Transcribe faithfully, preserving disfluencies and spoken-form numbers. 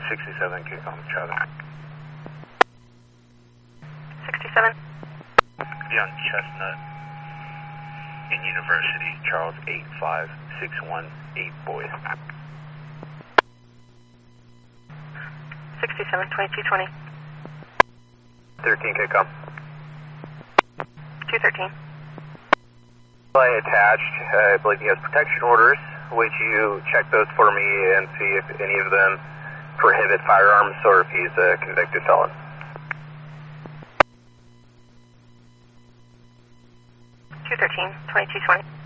sixty-seven, K COM, Charlie. sixty-seven. Young Chestnut in University, Charles eight five six one eight, boys. sixty-seven, twenty-two twenty. thirteen, K COM. two thirteen. I attached, uh, I believe he has protection orders. Would you check those for me and see if any of them prohibit firearms or if he's a convicted felon? two thirteen, twenty-two twenty.